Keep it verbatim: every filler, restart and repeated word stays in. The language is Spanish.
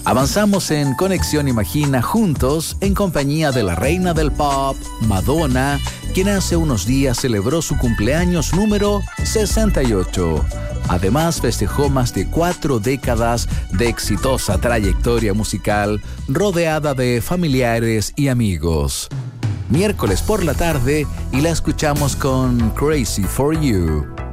Avanzamos en Conexión Imagina juntos en compañía de la reina del pop, Madonna, quien hace unos días celebró su cumpleaños número sesenta y ocho. Además, festejó más de cuatro décadas de exitosa trayectoria musical, rodeada de familiares y amigos. Miércoles por la tarde y la escuchamos con Crazy for You.